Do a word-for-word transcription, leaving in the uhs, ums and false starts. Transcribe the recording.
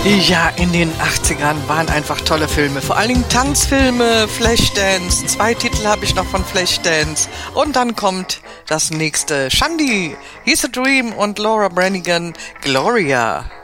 Ja, in den achtzigern waren einfach tolle Filme. Vor allen Dingen Tanzfilme, Flashdance. Zwei Titel habe ich noch von Flashdance. Und dann kommt das nächste. Shandy, He's a Dream und Laura Branigan, Gloria.